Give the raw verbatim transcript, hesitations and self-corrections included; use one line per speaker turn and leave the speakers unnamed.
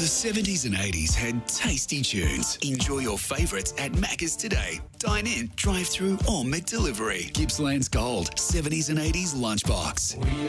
seventies and eighties had tasty tunes. Enjoy your favourites at Macca's today. Dine in, drive through or McDelivery. Gippsland's Gold, seventies and eighties lunchbox.